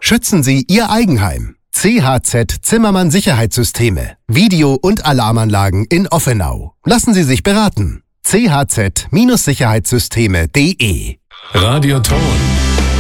Schützen Sie Ihr Eigenheim. CHZ Zimmermann Sicherheitssysteme. Video- und Alarmanlagen in Offenau. Lassen Sie sich beraten. chz-sicherheitssysteme.de Radioton.